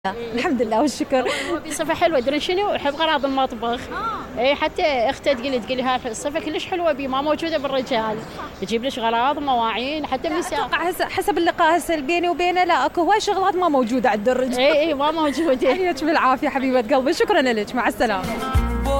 الحمد لله والشكر. صفة حلوة دري شنو أحب غراض المطبخ. اي حتى اختي تقولي هاي الصفة كلش حلوة بي ما موجودة بالرجال، تجيب لك غراض مواعين حتى مساء. حسب اللقاء هسه بيني وبينه لا اكو هواي شغلات ما موجودة عند الرجال. اي ما موجودة. حياك بالعافية حبيبة قلبي، شكرا لك، مع السلامة.